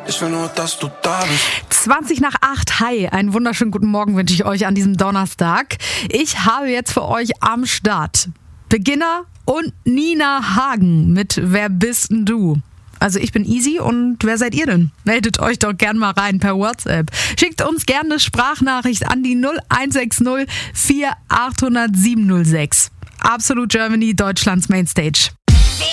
Ich will nur, dass du da bist. 7:20. Hi, einen wunderschönen guten Morgen wünsche ich euch an diesem Donnerstag. Ich habe jetzt für euch am Start Beginner und Nina Hagen mit Wer bist denn du? Also ich bin Easy und wer seid ihr denn? Meldet euch doch gern mal rein per WhatsApp. Schickt uns gerne eine Sprachnachricht an die 0160 4800 706. Absolute Germany, Deutschlands Mainstage.